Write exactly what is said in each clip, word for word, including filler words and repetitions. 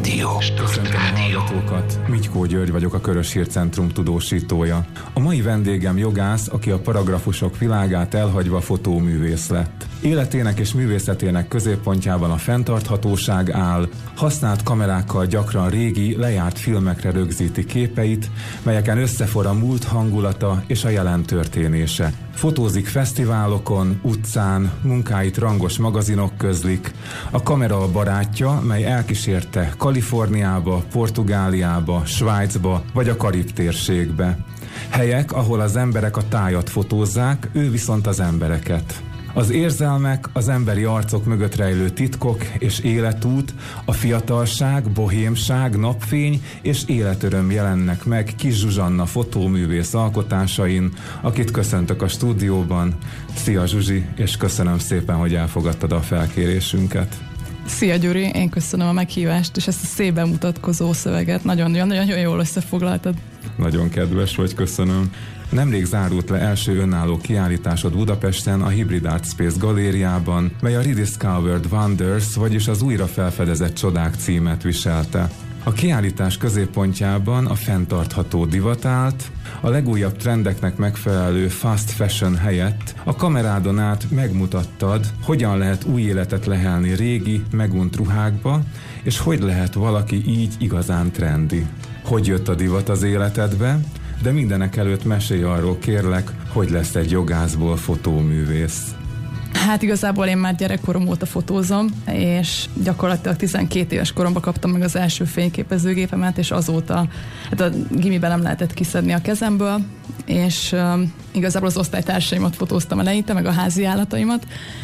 Rádió. Köszöntöm a hallgatókat. Mitykó György vagyok, a Körös Hírcentrum tudósítója. A mai vendégem jogász, aki a paragrafusok világát elhagyva fotóművész lett. Életének és művészetének középpontjában a fenntarthatóság áll, használt kamerákkal gyakran régi, lejárt filmekre rögzíti képeit, melyeken összefor a múlt hangulata és a jelen történése. Fotózik fesztiválokon, utcán, munkáit rangos magazinok közlik. A kamera a barátja, mely elkísérte Kaliforniába, Portugáliába, Svájcba vagy a Karib térségbe. Helyek, ahol az emberek a tájat fotózzák, ő viszont az embereket. Az érzelmek, az emberi arcok mögött rejlő titkok és életút, a fiatalság, bohémság, napfény és életöröm jelennek meg Kis Zsuzsanna fotóművész alkotásain, akit köszöntök a stúdióban. Szia Zsuzsi, és köszönöm szépen, hogy elfogadtad a felkérésünket. Szia Gyuri, én köszönöm a meghívást, és ezt a szép bemutatkozó szöveget. Nagyon-nagyon jól összefoglaltad. Nagyon kedves vagy, köszönöm. Nemrég zárult le első önálló kiállításod Budapesten, a Hybrid Art Space galériában, mely a Rediscovered Wonders, vagyis az újra felfedezett csodák címet viselte. A kiállítás középpontjában a fenntartható divat állt, a legújabb trendeknek megfelelő fast fashion helyett a kamerádon át megmutattad, hogyan lehet új életet lehelni régi, megunt ruhákba, és hogy lehet valaki így igazán trendi. Hogy jött a divat az életedbe, de mindenek előtt mesélj arról, kérlek, hogy lesz egy jogászból fotóművész. Hát igazából én már gyerekkorom óta fotózom, és gyakorlatilag tizenkét éves koromban kaptam meg az első fényképezőgépemet, és azóta hát a gimiben nem lehetett kiszedni a kezemből, és um, igazából az osztálytársaimat fotóztam eleinte, meg a házi állataimat.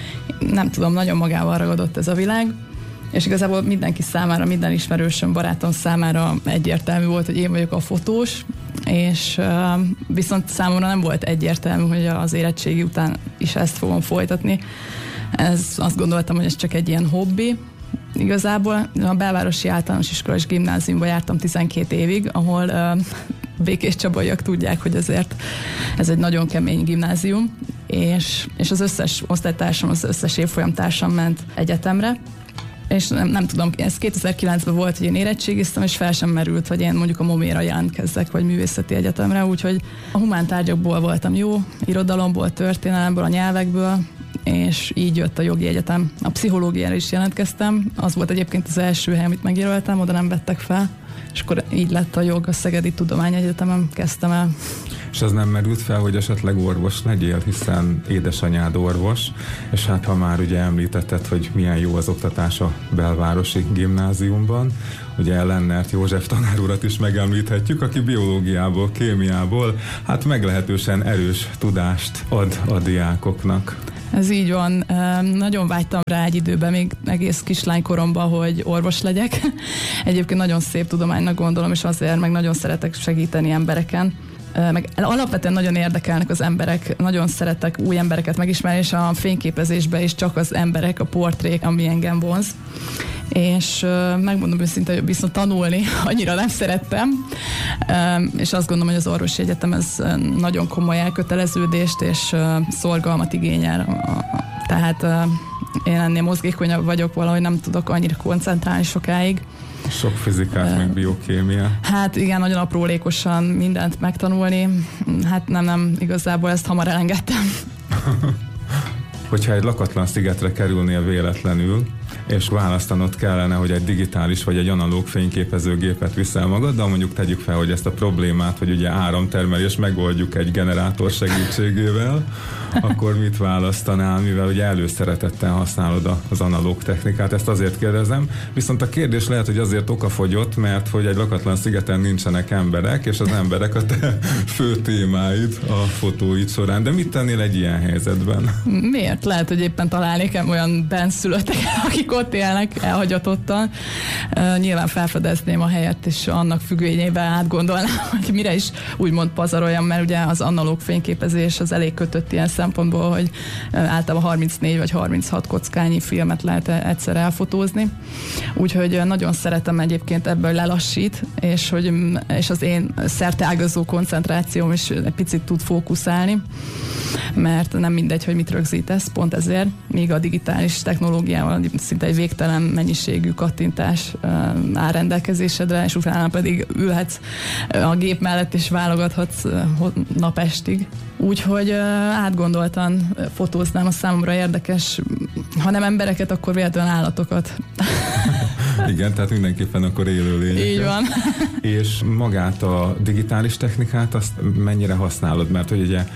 Nem tudom, nagyon magával ragadott ez a világ, és igazából mindenki számára, minden ismerősöm, barátom számára egyértelmű volt, hogy én vagyok a fotós, és uh, viszont számomra nem volt egyértelmű, hogy az érettségi után is ezt fogom folytatni. Ez, azt gondoltam, hogy ez csak egy ilyen hobbi. Igazából a Belvárosi Általános Iskola és Gimnáziumban jártam tizenkét évig, ahol uh, békés csabaiak tudják, hogy azért ez egy nagyon kemény gimnázium, és, és az összes osztálytársam, az összes évfolyamtársam ment egyetemre, és nem, nem tudom, ez kétezer-kilencben volt, hogy én érettségiztem, és fel sem merült, hogy én mondjuk a moméra jelentkezzek, vagy művészeti egyetemre, úgyhogy a humántárgyakból voltam jó, irodalomból, történelemből, a nyelvekből, és így jött a jogi egyetem. A pszichológiára is jelentkeztem, az volt egyébként az első hely, amit megjelöltem, oda nem vettek fel, és akkor így lett a jog, a Szegedi Tudományegyetemen kezdtem el. És az nem merült fel, hogy esetleg orvos legyél, hiszen édesanyád orvos, és hát ha már ugye említetted, hogy milyen jó az oktatás a Belvárosi Gimnáziumban, ugye Lennert József tanár urat is megemlíthetjük, aki biológiából, kémiából hát meglehetősen erős tudást ad a diákoknak. Ez így van. Nagyon vágytam rá egy időben, még egész kislánykoromban, hogy orvos legyek. Egyébként nagyon szép tudománynak gondolom, és azért meg nagyon szeretek segíteni embereken. Meg alapvetően nagyon érdekelnek az emberek, nagyon szeretek új embereket megismerni, és a fényképezésben is csak az emberek, a portrék, ami engem vonz. És uh, megmondom őszintén, hogy viszont tanulni annyira nem szerettem, um, és azt gondolom, hogy az orvosi egyetem ez nagyon komoly elköteleződést és uh, szorgalmat igényel. Tehát uh, én ennél mozgékonyabb vagyok, valahogy nem tudok annyira koncentrálni sokáig. Sok fizikát, uh, meg biokémia. Hát igen, nagyon aprólékosan mindent megtanulni. Hát nem, nem, igazából ezt hamar elengedtem. Hogyha egy lakatlan szigetre kerülnél véletlenül, és választanod kellene, hogy egy digitális vagy egy analóg fényképezőgépet viszel magaddal, mondjuk tegyük fel, hogy ezt a problémát, hogy ugye áramtermelés megoldjuk egy generátor segítségével, akkor mit választanál, mivel ugye előszeretettel használod az analóg technikát, ezt azért kérdezem. Viszont a kérdés lehet, hogy azért okafogyott, mert hogy egy lakatlan szigeten nincsenek emberek, és az emberek a te fő témáid a fotóid során. De mit tennél egy ilyen helyzetben? Miért? Lehet, hogy éppen találnék olyan benszülöttek, akik ott élnek elhagyatottan. Uh, nyilván felfedezném a helyet, és annak függvényében átgondolnám, hogy mire is úgymond pazaroljam, mert ugye az analóg fényképezés az elég kötött ilyen szempontból, hogy uh, általában harmincnégy vagy harminchat kockányi filmet lehet egyszer elfotózni. Úgyhogy uh, nagyon szeretem egyébként ebből lelassít, és, hogy, és az én szerteágazó koncentrációm is egy picit tud fókuszálni, mert nem mindegy, hogy mit rögzítesz, pont ezért, míg a digitális technológiával szinte szinte egy végtelen mennyiségű kattintás áll rendelkezésedre, és utána pedig ülhetsz a gép mellett, és válogathatsz napestig. Úgyhogy átgondoltan fotóznám, a számomra érdekes, ha nem embereket, akkor véletlenül állatokat. Igen, tehát mindenképpen akkor élő lényeket. Így van. És magát a digitális technikát, azt mennyire használod? Mert hogy ugye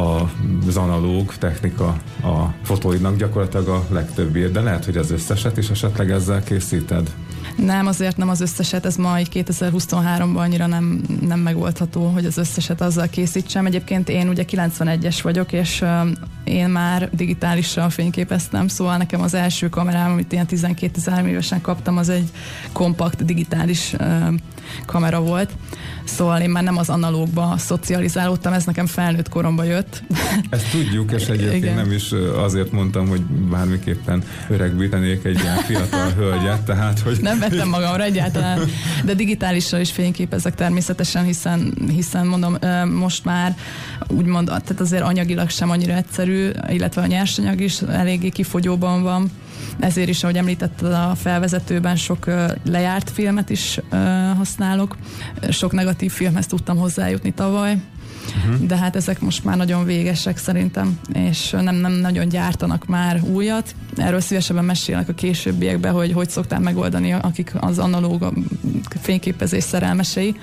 az analóg technika a fotóidnak gyakorlatilag a legtöbbért, de lehet, hogy az összeset is esetleg ezzel készíted? Nem, azért nem az összeset, ez ma így kétezer-huszonháromban annyira nem, nem megoldható, hogy az összeset azzal készítsem. Egyébként én ugye kilencvenegyes vagyok, és uh, én már digitálisan fényképeztem, szóval nekem az első kamerám, amit ilyen tizenkét-tizenhárom évesen kaptam, az egy kompakt digitális uh, kamera volt. Szóval én már nem az analógba szocializálódtam, ez nekem felnőtt koromba jött. Ezt tudjuk, és egyébként igen. Nem is azért mondtam, hogy bármiképpen öregbítenék egy ilyen fiatal hölgyet, tehát hogy... Nem vettem magamra egyáltalán, de digitálisan is fényképezek természetesen, hiszen, hiszen mondom, most már úgymond, tehát azért anyagilag sem annyira egyszerű, illetve a nyersanyag is eléggé kifogyóban van. Ezért is, ahogy említetted a felvezetőben, sok lejárt filmet is használok. Sok negatív filmhez tudtam hozzájutni tavaly, uh-huh. de hát ezek most már nagyon végesek szerintem, és nem, nem nagyon gyártanak már újat. Erről szívesebben mesélnek a későbbiekben, hogy hogy szokták megoldani, akik az analóg fényképezés szerelmesei,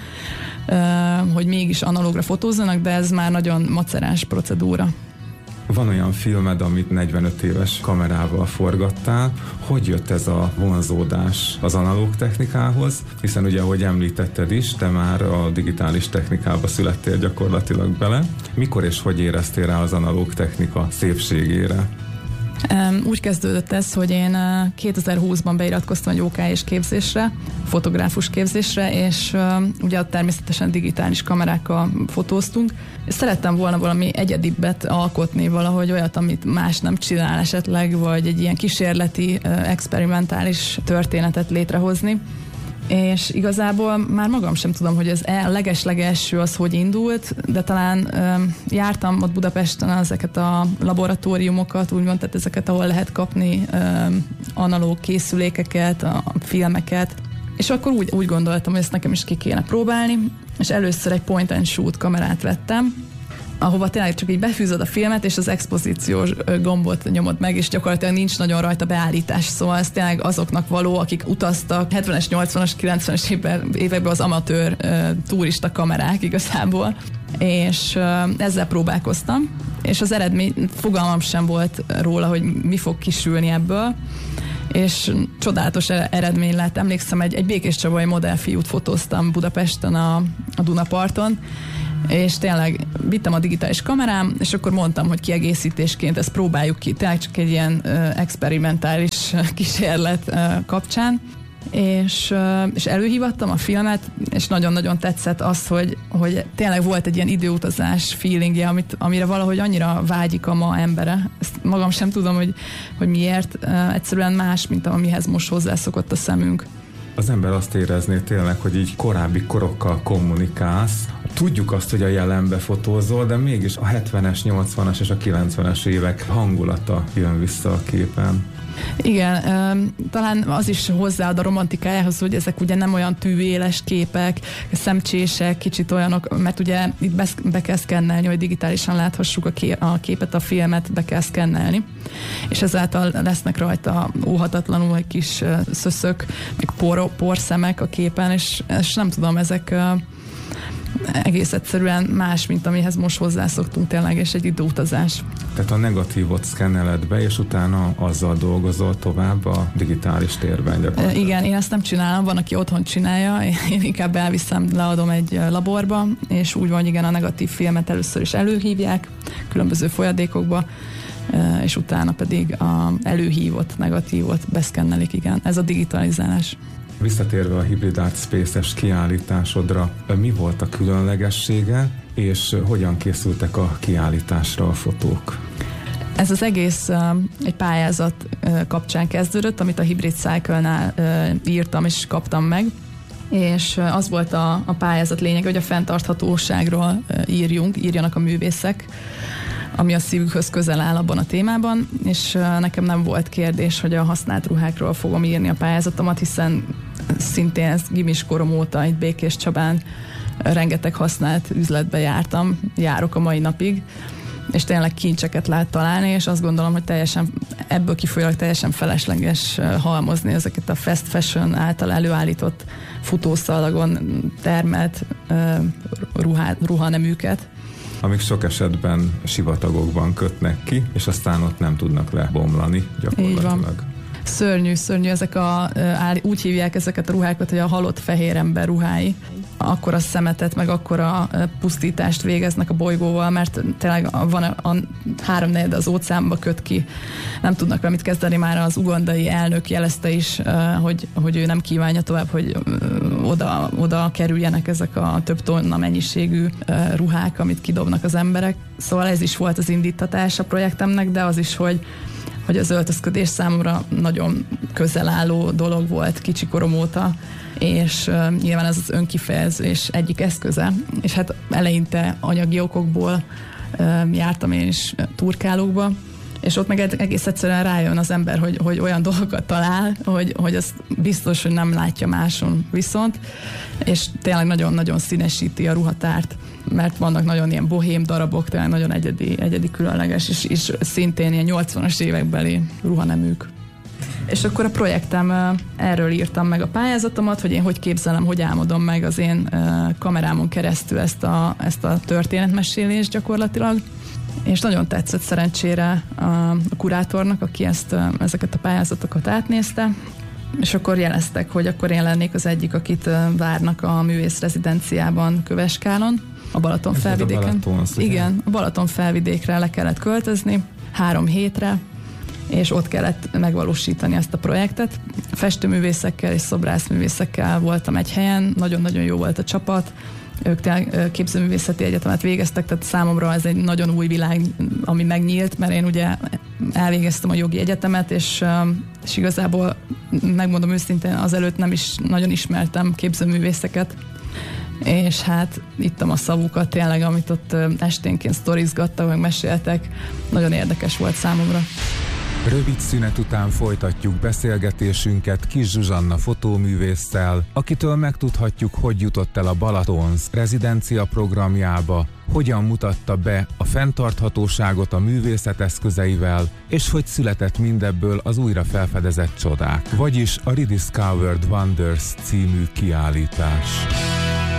hogy mégis analógra fotózzanak, de ez már nagyon macerás procedúra. Van olyan filmed, amit negyvenöt éves kamerával forgattál. Hogy jött ez a vonzódás az analóg technikához? Hiszen ugye, ahogy említetted is, te már a digitális technikába születtél gyakorlatilag bele. Mikor és hogy éreztél rá az analóg technika szépségére? Úgy kezdődött ez, hogy én kétezer-húszban beiratkoztam egy ó ká és képzésre, fotográfus képzésre, és ugye természetesen digitális kamerákkal fotóztunk. Szerettem volna valami egyedibbet alkotni, valahogy olyat, amit más nem csinál esetleg, vagy egy ilyen kísérleti, experimentális történetet létrehozni. És igazából már magam sem tudom, hogy ez a leges-legelső az, hogy indult, de talán um, jártam ott Budapesten ezeket a laboratóriumokat, úgymond, tehát ezeket, ahol lehet kapni um, analóg készülékeket, a, a filmeket, és akkor úgy, úgy gondoltam, hogy ezt nekem is ki kéne próbálni, és először egy point and shoot kamerát vettem, ahova tényleg csak így befűzöd a filmet, és az expozíciós gombot nyomod meg, és gyakorlatilag nincs nagyon rajta beállítás, szóval ez tényleg azoknak való, akik utaztak hetvenes, nyolcvanas, kilencvenes években az amatőr uh, turista kamerák igazából, és uh, ezzel próbálkoztam, és az eredmény, fogalmam sem volt róla, hogy mi fog kisülni ebből, és csodálatos eredmény lett. Emlékszem, egy, egy békéscsabai modellfiút fotóztam Budapesten a, a Dunaparton, és tényleg vittem a digitális kamerám, és akkor mondtam, hogy kiegészítésként ezt próbáljuk ki, tényleg csak egy ilyen uh, experimentális kísérlet uh, kapcsán, és, uh, és előhívattam a filmet, és nagyon-nagyon tetszett az, hogy, hogy tényleg volt egy ilyen időutazás feelingje, amit, amire valahogy annyira vágyik a ma embere. Ezt magam sem tudom, hogy, hogy miért, uh, egyszerűen más, mint amihez most hozzászokott a szemünk. Az ember azt érezné tényleg, hogy így korábbi korokkal kommunikálsz. Tudjuk azt, hogy a jelenbe fotózol, de mégis a hetvenes, nyolcvanas és a kilencvenes évek hangulata jön vissza a képen. Igen, talán az is hozzáad a romantikájához, hogy ezek ugye nem olyan tűvéles képek, szemcsések, kicsit olyanok, mert ugye itt be, be kell szkennelni, hogy digitálisan láthassuk a, ké, a képet, a filmet be kell szkennelni, és ezáltal lesznek rajta óhatatlanul egy kis szöszök, meg por, porszemek a képen, és, és nem tudom, ezek egész egyszerűen más, mint amihez most hozzászoktunk tényleg, és egy időutazás. Tehát a negatívot szkenneled be, és utána azzal dolgozol tovább a digitális térben gyakorlatilag. Igen, én ezt nem csinálom, van, aki otthon csinálja, én inkább elviszem, leadom egy laborba, és úgy van, igen, a negatív filmet először is előhívják, különböző folyadékokba, és utána pedig a előhívott negatívot beszkennelik, igen. Ez a digitalizálás. Visszatérve a Hybrid Art Space-es kiállításodra, mi volt a különlegessége, és hogyan készültek a kiállításra a fotók? Ez az egész uh, egy pályázat uh, kapcsán kezdődött, amit a Hybrid Cycle-nál uh, írtam és kaptam meg, és uh, az volt a, a pályázat lényege, hogy a fenntarthatóságról uh, írjunk, írjanak a művészek, ami a szívükhöz közel áll abban a témában, és nekem nem volt kérdés, hogy a használt ruhákról fogom írni a pályázatomat, hiszen szintén ez gimis korom óta itt Békés Csabán rengeteg használt üzletbe jártam, járok a mai napig, és tényleg kincseket lehet találni, és azt gondolom, hogy teljesen, ebből kifolyólag teljesen felesleges halmozni ezeket a fast fashion által előállított futószalagon termelt ruhá, ruhaneműket. Amik sok esetben sivatagokban kötnek ki, és aztán ott nem tudnak lebomlani gyakorlatilag. Szörnyű, szörnyű, ezek a, úgy hívják ezeket a ruhákat, hogy a halott fehér ember ruhái. Akkora szemetet, meg akkora pusztítást végeznek a bolygóval, mert tényleg van a, a háromnegyed az óceánba köt ki. Nem tudnak vele mit kezdeni, már az ugandai elnök jelezte is, hogy, hogy ő nem kívánja tovább, hogy oda, oda kerüljenek ezek a több tonna mennyiségű ruhák, amit kidobnak az emberek. Szóval ez is volt az indítatás a projektemnek, de az is, hogy hogy az öltözködés számomra nagyon közel álló dolog volt kicsi korom óta, és uh, nyilván ez az önkifejezés egyik eszköze, és hát eleinte anyagi okokból uh, jártam én is turkálókba, és ott meg egész egyszerűen rájön az ember, hogy, hogy olyan dolgokat talál, hogy, hogy az biztos, hogy nem látja máson viszont, és tényleg nagyon-nagyon színesíti a ruhatárt, mert vannak nagyon ilyen bohém darabok, tényleg nagyon egyedi, egyedi különleges, és, és szintén ilyen nyolcvanas évekbeli ruhaneműk. És akkor a projektem, erről írtam meg a pályázatomat, hogy én hogy képzelem, hogy álmodom meg az én kamerámon keresztül ezt a, ezt a történetmesélést gyakorlatilag. És nagyon tetszett szerencsére a kurátornak, aki ezt, ezeket a pályázatokat átnézte, és akkor jeleztek, hogy akkor én lennék az egyik, akit várnak a művész rezidenciában Köveskálon, a Balaton felvidéken. A Balaton, igen, a Balaton felvidékre le kellett költözni, három hétre, és ott kellett megvalósítani ezt a projektet. Festőművészekkel és szobrászművészekkel voltam egy helyen, nagyon-nagyon jó volt a csapat, ők képzőművészeti egyetemet végeztek, tehát számomra ez egy nagyon új világ, ami megnyílt, mert én ugye elvégeztem a jogi egyetemet, és, és igazából megmondom őszintén, azelőtt nem is nagyon ismertem képzőművészeket, és hát ittam a szavukat tényleg, amit ott esténként sztorizgattak, meg meséltek, nagyon érdekes volt számomra. Rövid szünet után folytatjuk beszélgetésünket Kis Zsuzsanna fotóművésszel, akitől megtudhatjuk, hogy jutott el a Balatonz rezidencia programjába, hogyan mutatta be a fenntarthatóságot a művészet eszközeivel, és hogy született mindebből az újra felfedezett csodák, vagyis a Rediscovered Wonders című kiállítás.